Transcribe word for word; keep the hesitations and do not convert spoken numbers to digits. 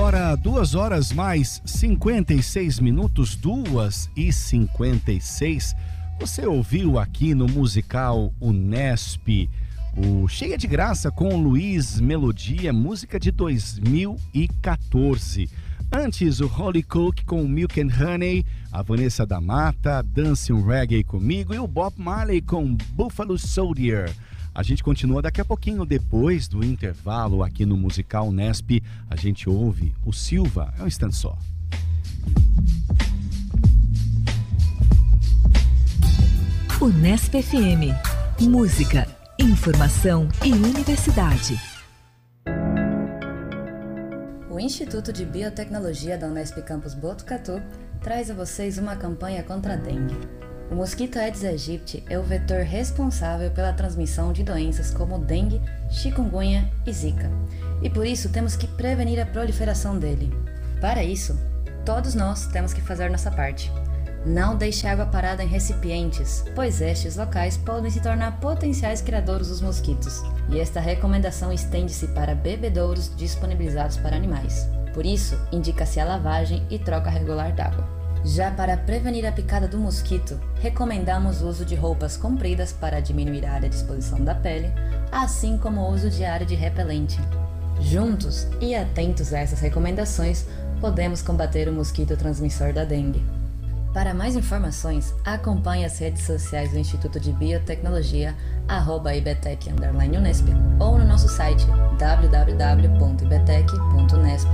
Agora, duas horas mais cinquenta e seis minutos, duas e cinquenta e seis. Você ouviu aqui no musical Unesp, o Cheia de Graça com Luiz Melodia, música de dois mil e quatorze. Antes, o Holly Cook com Milk and Honey, a Vanessa da Mata, Dance um Reggae comigo e o Bob Marley com Buffalo Soldier. A gente continua daqui a pouquinho, depois do intervalo aqui no musical Unesp. A gente ouve o Silva, é um instante só. Unesp F M, música, informação e universidade. O Instituto de Biotecnologia da Unesp Campus Botucatu traz a vocês uma campanha contra a dengue. O mosquito Aedes aegypti é o vetor responsável pela transmissão de doenças como dengue, chikungunya e zika, e por isso temos que prevenir a proliferação dele. Para isso, todos nós temos que fazer nossa parte. Não deixe água parada em recipientes, pois estes locais podem se tornar potenciais criadouros dos mosquitos, e esta recomendação estende-se para bebedouros disponibilizados para animais. Por isso, indica-se a lavagem e troca regular d'água. Já para prevenir a picada do mosquito, recomendamos o uso de roupas compridas para diminuir a área de exposição da pele, assim como o uso diário de repelente. Juntos e atentos a essas recomendações, podemos combater o mosquito transmissor da dengue. Para mais informações, acompanhe as redes sociais do Instituto de Biotecnologia, arroba ibtec underline Unesp, ou no nosso site w w w ponto ibtec ponto unesp